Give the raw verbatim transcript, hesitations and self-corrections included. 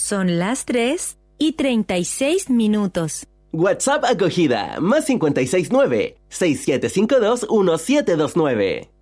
Son las tres y treinta y seis minutos. WhatsApp acogida, más cincuenta y seis nueve, seis siete cinco dos, uno siete dos nueve.